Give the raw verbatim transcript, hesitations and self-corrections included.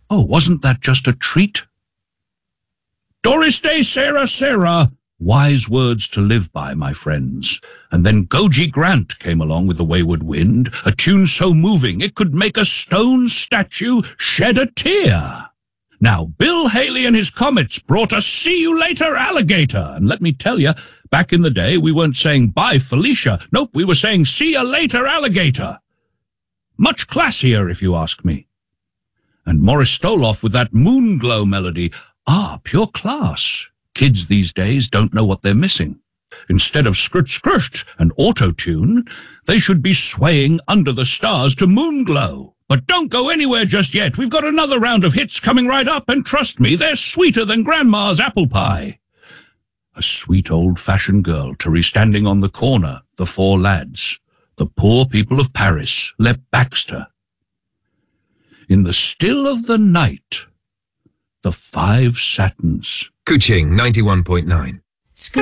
Oh, wasn't that just a treat? Doriste Sera Sera. Wise words to live by, my friends. And then Goji Grant came along with The Wayward Wind, a tune so moving it could make a stone statue shed a tear. Now, Bill Haley and his Comets brought us See You Later, Alligator. And let me tell you, back in the day, we weren't saying bye, Felicia. Nope, we were saying see you later, alligator. Much classier, if you ask me. And Morris Stoloff with that Moonglow melody. Ah, pure class. Kids these days don't know what they're missing. Instead of scritch-scritch and auto-tune, they should be swaying under the stars to Moonglow. But don't go anywhere just yet. We've got another round of hits coming right up, and trust me, they're sweeter than Grandma's apple pie. A sweet old-fashioned girl, Terry standing on the corner, the four lads, the poor people of Paris, Lep Baxter. In the still of the night, the five satins. Kuching, ninety-one point nine.